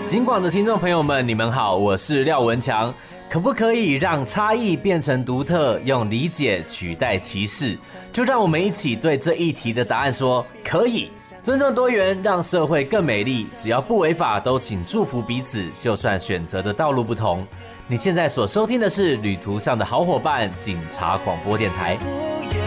警广的听众朋友们，你们好，我是廖文强。可不可以让差异变成独特，用理解取代歧视？就让我们一起对这一题的答案说可以。尊重多元，让社会更美丽。只要不违法，都请祝福彼此，就算选择的道路不同。你现在所收听的是旅途上的好伙伴——警察广播电台。